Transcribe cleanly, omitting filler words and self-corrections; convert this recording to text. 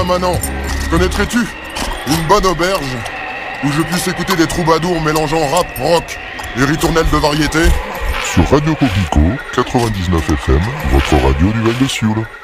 Tiens, Manon, connaîtrais-tu une bonne auberge où je puisse écouter des troubadours mélangeant rap, rock et ritournelles de variété? Sur Radio Coquelicot, 99 FM, votre radio du Val de Sioule.